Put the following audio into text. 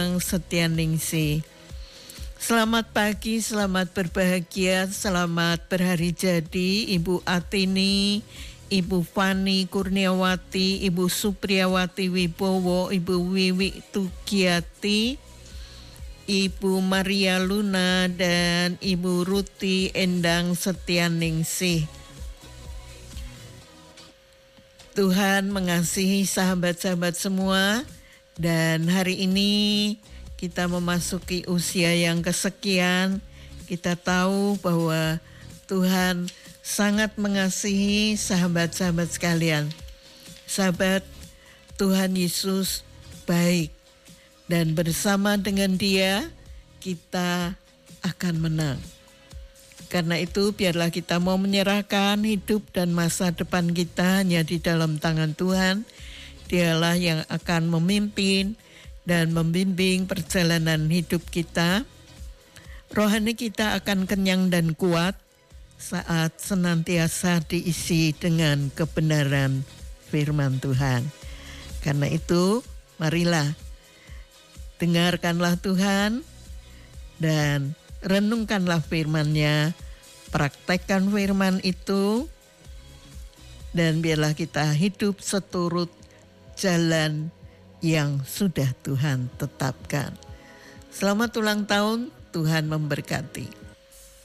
Setianingsih. Selamat pagi, selamat berbahagia, selamat berhari jadi Ibu Atini, Ibu Fani Kurniawati, Ibu Supriyawati Wibowo, Ibu Wiwi Tugiati, Ibu Maria Luna, dan Ibu Ruti Endang Setianingsih. Tuhan mengasihi sahabat-sahabat semua, dan hari ini kita memasuki usia yang kesekian. Kita tahu bahwa Tuhan sangat mengasihi sahabat-sahabat sekalian. Sahabat, Tuhan Yesus baik, dan bersama dengan Dia kita akan menang. Karena itu biarlah kita mau menyerahkan hidup dan masa depan kita hanya di dalam tangan Tuhan. Dialah yang akan memimpin dan membimbing perjalanan hidup kita. Rohani kita akan kenyang dan kuat saat senantiasa diisi dengan kebenaran firman Tuhan. Karena itu, marilah dengarkanlah Tuhan dan renungkanlah firman-Nya, praktekkan firman itu, dan biarlah kita hidup seturut jalan yang sudah Tuhan tetapkan. Selamat ulang tahun, Tuhan memberkati.